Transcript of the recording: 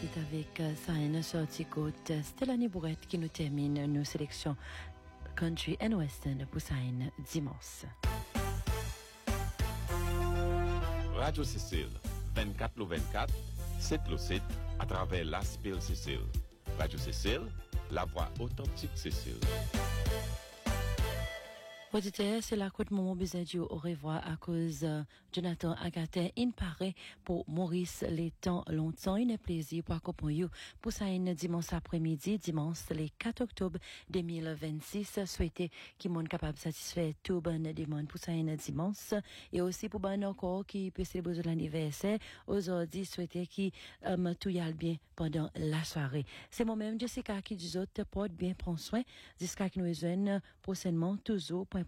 suite avec Saïn sorti côte Stelani Bourrette qui nous termine nos sélections country and western pour Saïn dimanche. Radio Cécile, 24 le 24, 7 le 7, à travers l'Aspil Cécile. Radio Cécile, la voix authentique Cécile. Auditeurs, c'est la côte Momo Bisadio au revoir à cause Jonathan Agathe in paraît pour Maurice les temps longtemps. Un plaisir pour accompagner pour ça une dimanche après-midi, dimanche le 4 octobre 2026. Souhaiter qui monde capable de satisfaire tout bon demande pour ça une dimanche et aussi pour bon encore qui peut célébrer l'anniversaire. Aujourd'hui, souhaiter qui tout y aille bien pendant la soirée. C'est moi-même Jessica qui du autres porte bien prend soin jusqu'à qui nous rejoignent prochainement toujours pour